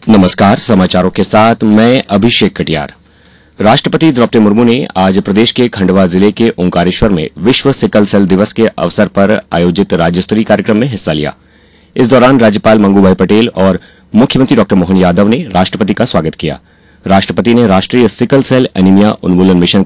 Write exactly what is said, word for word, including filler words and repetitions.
नमस्कार, समाचारों के साथ मैं अभिषेक कटियार। राष्ट्रपति द्रौपदी मुर्मू ने आज प्रदेश के खंडवा जिले के ओंकारेश्वर में विश्व सिकल सेल दिवस के अवसर पर आयोजित राज्य स्तरीय कार्यक्रम में हिस्सा लिया। इस दौरान राज्यपाल मंगूभाई पटेल और मुख्यमंत्री डॉ मोहन यादव ने राष्ट्रपति का स्वागत किया। राष्ट्रपति ने राष्ट्रीय सिकल सेल एनीमिया उन्मूलन मिशन